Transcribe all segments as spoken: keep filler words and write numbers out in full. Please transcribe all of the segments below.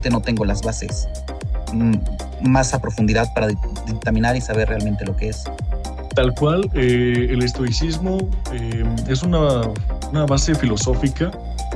no tengo las bases mm, más a profundidad para dictaminar y saber realmente lo que es. Tal cual, eh, el estoicismo eh, es una, una base filosófica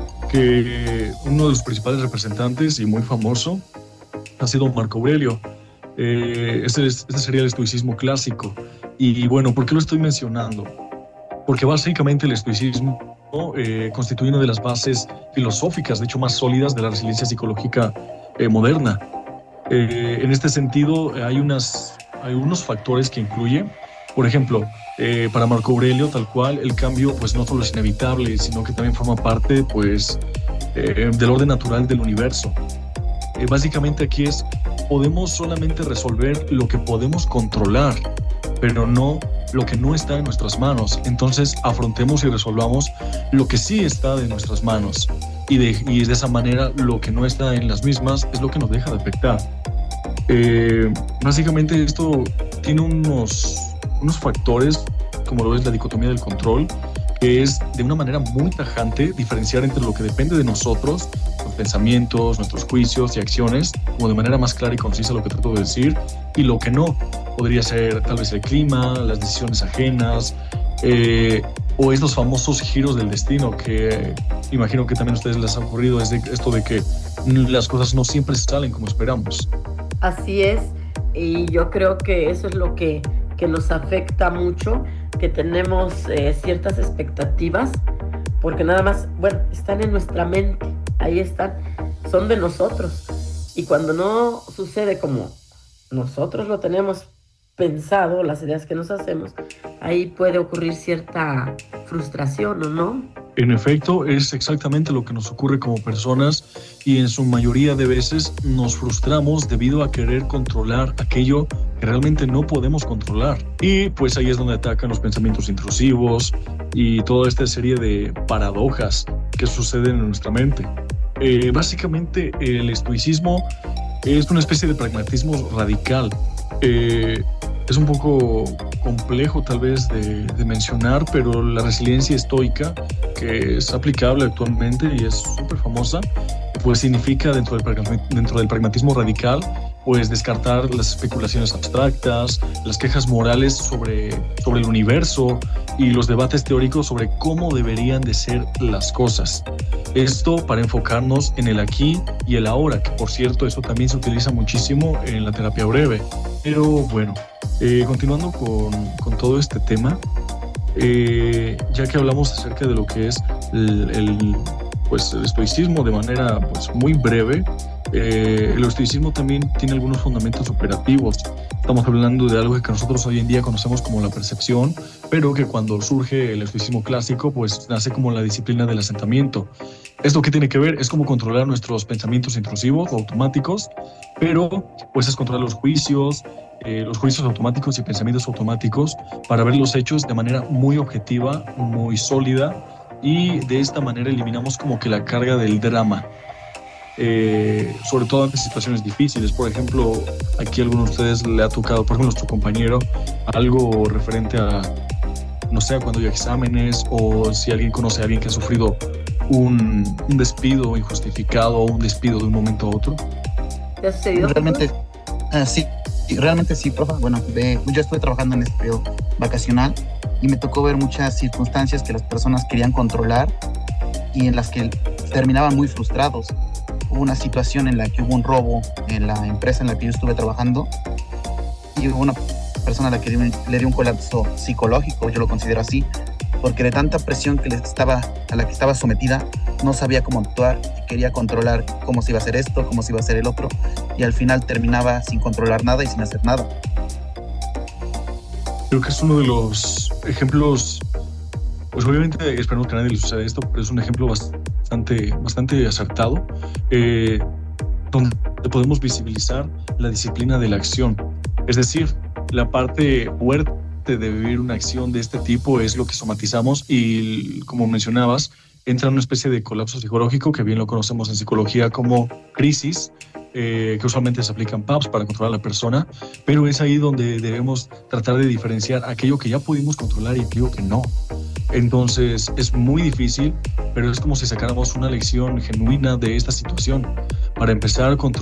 que uno de los principales representantes y muy famoso ha sido Marco Aurelio. Eh, ese, es, ese sería el estoicismo clásico. Y, y bueno, ¿por qué lo estoy mencionando? Porque básicamente el estoicismo eh, constituye una de las bases filosóficas, de hecho más sólidas, de la resiliencia psicológica eh, moderna. Eh, en este sentido, hay, unas, hay unos factores que incluye. Por ejemplo, eh, para Marco Aurelio, tal cual, el cambio pues no solo es inevitable, sino que también forma parte pues, eh, del orden natural del universo. Eh, básicamente aquí es, podemos solamente resolver lo que podemos controlar, pero no lo que no está en nuestras manos. Entonces afrontemos y resolvamos lo que sí está de nuestras manos. Y de, y de esa manera lo que no está en las mismas es lo que nos deja de afectar. Eh, básicamente esto tiene unos... unos factores, como lo es la dicotomía del control, que es de una manera muy tajante diferenciar entre lo que depende de nosotros, los pensamientos, nuestros juicios y acciones, como de manera más clara y concisa lo que trato de decir, y lo que no. Podría ser tal vez el clima, las decisiones ajenas, eh, o estos famosos giros del destino, que eh, imagino que también a ustedes les ha ocurrido, es de esto de que las cosas no siempre salen como esperamos. Así es, y yo creo que eso es lo que que nos afecta mucho, que tenemos eh, ciertas expectativas, porque nada más, bueno, están en nuestra mente, ahí están, son de nosotros. Y cuando no sucede como nosotros lo tenemos pensado, las ideas que nos hacemos, ahí puede ocurrir cierta frustración, ¿o no? En efecto, es exactamente lo que nos ocurre como personas y en su mayoría de veces nos frustramos debido a querer controlar aquello que realmente no podemos controlar. Y pues ahí es donde atacan los pensamientos intrusivos y toda esta serie de paradojas que suceden en nuestra mente. Eh, básicamente el estoicismo es una especie de pragmatismo radical. Eh, Es un poco complejo tal vez de, de mencionar, pero la resiliencia estoica, que es aplicable actualmente y es súper famosa, pues significa dentro del, dentro del pragmatismo radical, pues descartar las especulaciones abstractas, las quejas morales sobre, sobre el universo y los debates teóricos sobre cómo deberían de ser las cosas. Esto para enfocarnos en el aquí y el ahora, que por cierto eso también se utiliza muchísimo en la terapia breve. Pero bueno, eh, continuando con, con todo este tema, eh, ya que hablamos acerca de lo que es el, el, pues, el estoicismo de manera pues, muy breve, eh, el estoicismo también tiene algunos fundamentos operativos. Estamos hablando de algo que nosotros hoy en día conocemos como la percepción, pero que cuando surge el estoicismo clásico, pues nace como la disciplina del asentamiento. ¿Esto qué tiene que ver? Es como controlar nuestros pensamientos intrusivos o automáticos, pero pues es controlar los juicios, eh, los juicios automáticos y pensamientos automáticos para ver los hechos de manera muy objetiva, muy sólida, y de esta manera eliminamos como que la carga del drama. Eh, sobre todo ante situaciones difíciles. Por ejemplo, aquí a alguno de ustedes le ha tocado, por ejemplo, nuestro compañero, algo referente a, no sé, cuando hay exámenes, o si alguien conoce a alguien que ha sufrido un, un despido injustificado o un despido de un momento a otro. ¿Te ha sucedido? Realmente, uh, sí, realmente sí, profe. Bueno, de, yo estuve trabajando en este periodo vacacional y me tocó ver muchas circunstancias que las personas querían controlar y en las que terminaban muy frustrados. Hubo una situación en la que hubo un robo en la empresa en la que yo estuve trabajando y hubo una persona a la que le, le dio un colapso psicológico, yo lo considero así, porque de tanta presión que le estaba, a la que estaba sometida, no sabía cómo actuar y quería controlar cómo se iba a hacer esto, cómo se iba a hacer el otro, y al final terminaba sin controlar nada y sin hacer nada. Creo que es uno de los ejemplos, pues obviamente esperemos que a nadie le suceda esto, pero es un ejemplo bastante, bastante acertado, eh, donde podemos visibilizar la disciplina de la acción. Es decir, la parte fuerte de vivir una acción de este tipo es lo que somatizamos y, como mencionabas, entra en una especie de colapso psicológico, que bien lo conocemos en psicología como crisis, eh, que usualmente se aplican P A Ps para controlar a la persona, pero es ahí donde debemos tratar de diferenciar aquello que ya pudimos controlar y aquello que no. Entonces es muy difícil, pero es como si sacáramos una lección genuina de esta situación. Para empezar a controlar